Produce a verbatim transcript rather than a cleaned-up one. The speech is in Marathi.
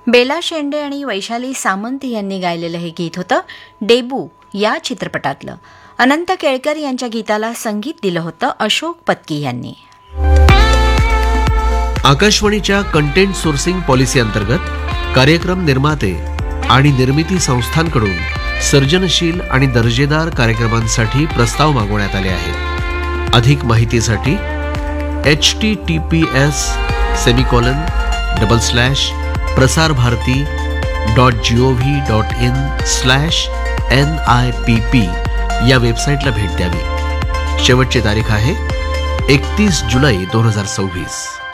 बेला शेंडे आणि वैशाली सामंत यांनी गायलेलं हे गीत होतं डेबू या चित्रपटातलं. अनंत केळकर यांच्या गीताला संगीत दिलं होतं अशोक पत्की यांनी. आकाशवाणीच्या कंटेंट सोर्सिंग पॉलिसी अंतर्गत कार्यक्रम निर्माते आणि निर्मिती संस्थांकडून सर्जनशील आणि दर्जेदार कार्यक्रमांसाठी प्रस्ताव मागवण्यात आले आहेत. अधिक माहितीसाठी H T T P S semicolon double slash Prasar Bharati dot G O V dot in slash N I P P या वेबसाईटला भेट द्यावी. शेवटची तारीख आहे एकतीस जुलै दोन हजार सव्वीस.